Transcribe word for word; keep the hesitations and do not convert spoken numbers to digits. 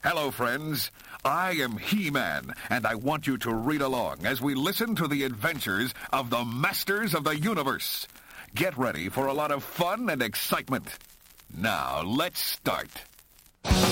Hello, friends. I am He-Man, and I want you to read along as we listen to the adventures of the Masters of the Universe. Get ready for a lot of fun and excitement. Now, let's start.